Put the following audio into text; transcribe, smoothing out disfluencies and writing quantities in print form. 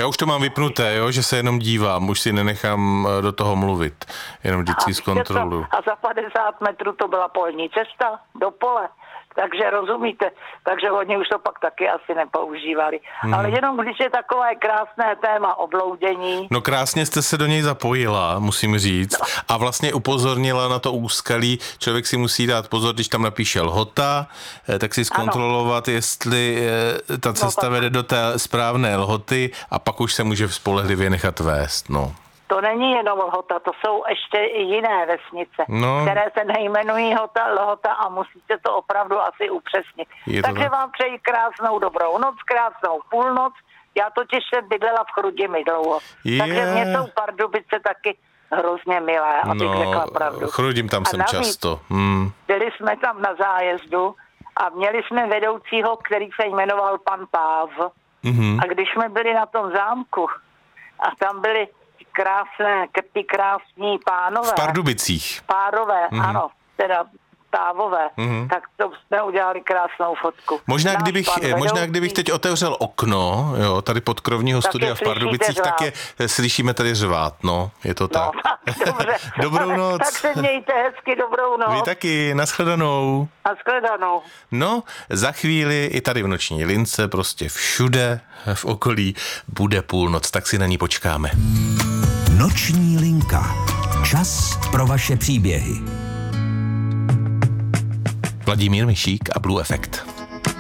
Já už to mám vypnuté, jo, že se jenom dívám, už si nenechám do toho mluvit, jenom vždycky zkontroluju. A za 50 metrů to byla polní cesta do pole. Takže rozumíte, takže oni už to pak taky asi nepoužívali. Ale jenom když je takové krásné téma obloudění. No krásně jste se do něj zapojila, musím říct, a vlastně upozornila na to úskalí. Člověk si musí dát pozor, když tam napíše lhota, tak si zkontrolovat, jestli ta cesta vede do té správné lhoty a pak už se může spolehlivě nechat vést, no. To není jenom Lhota, to jsou ještě i jiné vesnice, které se nejmenují Lhota a musíte to opravdu asi upřesnit. Takže vám přeji krásnou dobrou noc, krásnou půlnoc. Já totiž jsem bydlela v Chrudimi dlouho, takže mě jsou Pardubice taky hrozně milé, abych řekla pravdu. Chrudim tam jsem často. Byli jsme tam na zájezdu a měli jsme vedoucího, který se jmenoval pan Páv. A když jsme byli na tom zámku a tam byli krásní pánové. V Pardubicích. Párové, ano, teda pávové, tak to jsme udělali krásnou fotku. Možná kdybych teď otevřel okno, jo, tady podkrovního studia v Pardubicích, tak slyšíme tady řvát, no, je to tak. Dobře. Dobrou noc. Tak se mějte hezky, dobrou noc. Vy taky, nashledanou. Nashledanou. No, za chvíli i tady v Noční lince, prostě všude v okolí bude půlnoc, tak si na ní počkáme. Noční linka. Čas pro vaše příběhy. Vladimír Mišík a Blue Effect.